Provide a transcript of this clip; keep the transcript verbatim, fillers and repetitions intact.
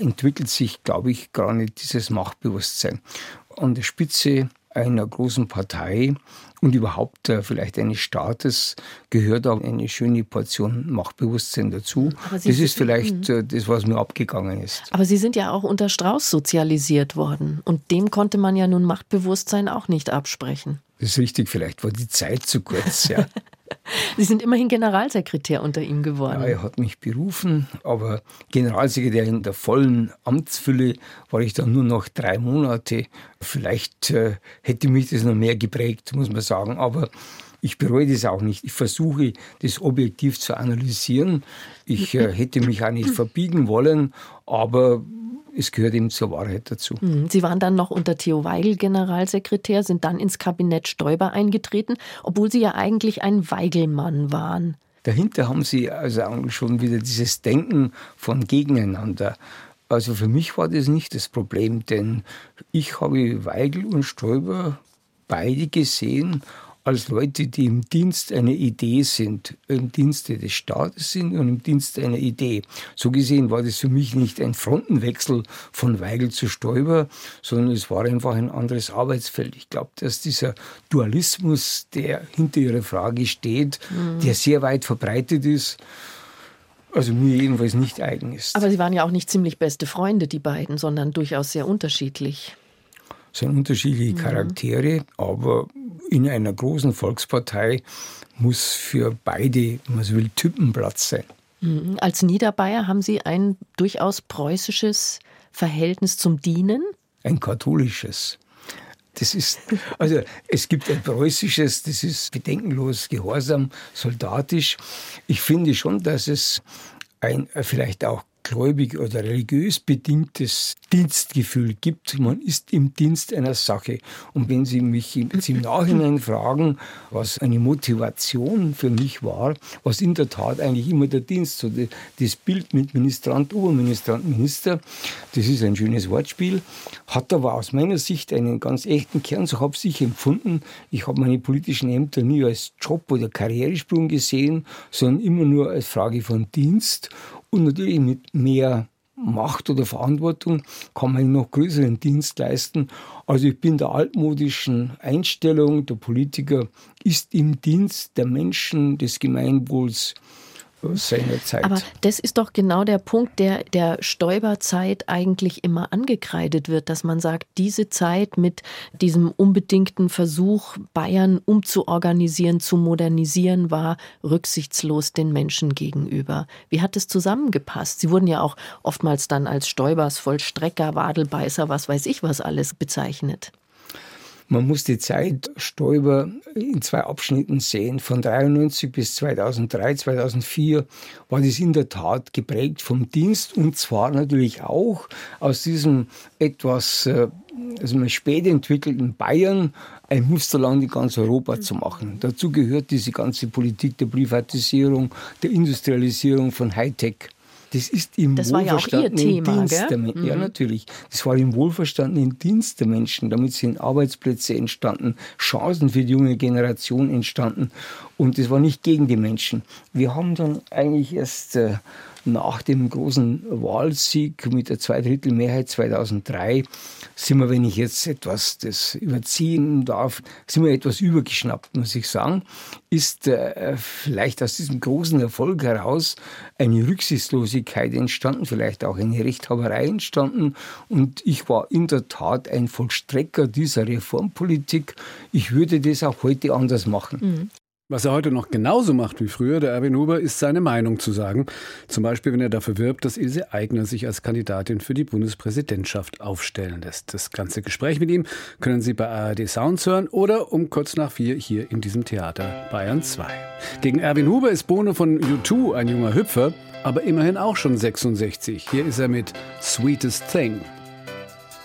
entwickelt sich, glaube ich, gar nicht dieses Machtbewusstsein. An der Spitze einer großen Partei und überhaupt äh, vielleicht eines Staates gehört auch eine schöne Portion Machtbewusstsein dazu. Das ist vielleicht äh, das, was mir abgegangen ist. Aber Sie sind ja auch unter Strauß sozialisiert worden und dem konnte man ja nun Machtbewusstsein auch nicht absprechen. Das ist richtig, vielleicht war die Zeit zu kurz, ja. Sie sind immerhin Generalsekretär unter ihm geworden. Ja, er hat mich berufen, aber Generalsekretär in der vollen Amtsfülle war ich dann nur noch drei Monate. Vielleicht äh, hätte mich das noch mehr geprägt, muss man sagen, aber ich bereue das auch nicht. Ich versuche, das objektiv zu analysieren. Ich äh, hätte mich auch nicht verbiegen wollen, aber es gehört eben zur Wahrheit dazu. Sie waren dann noch unter Theo Weigel Generalsekretär, sind dann ins Kabinett Stoiber eingetreten, obwohl Sie ja eigentlich ein Weigelmann waren. Dahinter haben Sie also eigentlich schon wieder dieses Denken von Gegeneinander. Also für mich war das nicht das Problem, denn ich habe Weigel und Stoiber beide gesehen als Leute, die im Dienst einer Idee sind, im Dienste des Staates sind und im Dienst einer Idee. So gesehen war das für mich nicht ein Frontenwechsel von Weigel zu Stoiber, sondern es war einfach ein anderes Arbeitsfeld. Ich glaube, dass dieser Dualismus, der hinter Ihrer Frage steht, mhm. der sehr weit verbreitet ist, also mir jedenfalls nicht eigen ist. Aber Sie waren ja auch nicht ziemlich beste Freunde, die beiden, sondern durchaus sehr unterschiedlich. Es sind unterschiedliche Charaktere, mhm. aber in einer großen Volkspartei muss für beide, wenn man so will, Typenplatz sein. Mhm. Als Niederbayer haben Sie ein durchaus preußisches Verhältnis zum Dienen? Ein katholisches. Das ist, also es gibt ein preußisches, das ist bedenkenlos, gehorsam, soldatisch. Ich finde schon, dass es ein vielleicht auch gläubig oder religiös bedingtes Dienstgefühl gibt. Man ist im Dienst einer Sache. Und wenn Sie mich jetzt im Nachhinein fragen, was eine Motivation für mich war, was in der Tat eigentlich immer der Dienst, so das Bild mit Ministrant, Oberministrant, Minister, das ist ein schönes Wortspiel, hat aber aus meiner Sicht einen ganz echten Kern. So habe ich empfunden. Ich habe meine politischen Ämter nie als Job oder Karrieresprung gesehen, sondern immer nur als Frage von Dienst. Und natürlich mit mehr Macht oder Verantwortung kann man einen noch größeren Dienst leisten. Also ich bin der altmodischen Einstellung, der Politiker ist im Dienst der Menschen, des Gemeinwohls seiner Zeit. Aber das ist doch genau der Punkt, der der Stoiber-Zeit eigentlich immer angekreidet wird, dass man sagt, diese Zeit mit diesem unbedingten Versuch, Bayern umzuorganisieren, zu modernisieren, war rücksichtslos den Menschen gegenüber. Wie hat es zusammengepasst? Sie wurden ja auch oftmals dann als Stoibers, Vollstrecker, Wadelbeißer, was weiß ich was alles bezeichnet. Man muss die Zeit Stoiber in zwei Abschnitten sehen. Von dreiundneunzig bis zweitausenddrei, zweitausendvier war das in der Tat geprägt vom Dienst und zwar natürlich auch aus diesem etwas also spät entwickelten Bayern ein Musterland in ganz Europa zu machen. Dazu gehört diese ganze Politik der Privatisierung, der Industrialisierung von Hightech. Das ist im das war ja auch Ihr Thema, Dienst gell? der Menschen. Ja, natürlich. Das war im wohlverstandenen Dienst der Menschen. Damit sind Arbeitsplätze entstanden, Chancen für die junge Generation entstanden. Und das war nicht gegen die Menschen. Wir haben dann eigentlich erst äh, nach dem großen Wahlsieg mit der Zweidrittelmehrheit zweitausenddrei sind wir, wenn ich jetzt etwas das überziehen darf, sind wir etwas übergeschnappt, muss ich sagen. Ist äh, vielleicht aus diesem großen Erfolg heraus eine Rücksichtslosigkeit entstanden, vielleicht auch eine Rechthaberei entstanden. Und ich war in der Tat ein Vollstrecker dieser Reformpolitik. Ich würde das auch heute anders machen. Mhm. Was er heute noch genauso macht wie früher, der Erwin Huber, ist seine Meinung zu sagen. Zum Beispiel, wenn er dafür wirbt, dass Ilse Aigner sich als Kandidatin für die Bundespräsidentschaft aufstellen lässt. Das ganze Gespräch mit ihm können Sie bei A R D Sounds hören oder um kurz nach vier hier in diesem Theater Bayern zwei. Gegen Erwin Huber ist Bono von U zwei ein junger Hüpfer, aber immerhin auch schon sechsundsechzig. Hier ist er mit Sweetest Thing.